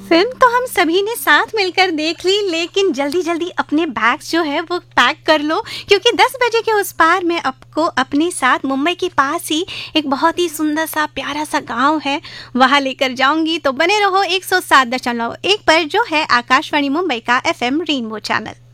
Film तो हम सभी ने साथ मिलकर देख ली, लेकिन जल्दी जल्दी अपने बैग्स जो है वो पैक कर लो, क्योंकि 10 बजे के उस पार मैं आपको अपने साथ मुंबई के पास ही एक बहुत ही सुंदर सा प्यारा सा गांव है वहां लेकर जाऊंगी। तो बने रहो 107.1 पर जो है आकाशवाणी मुंबई का FM रेनबो चैनल।